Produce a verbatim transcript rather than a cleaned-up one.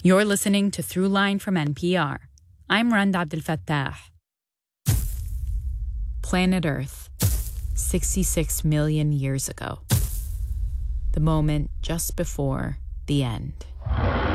You're listening to Throughline from N P R. I'm Rand Abdel Fattah. Planet Earth, sixty-six million years ago. The moment just before the end.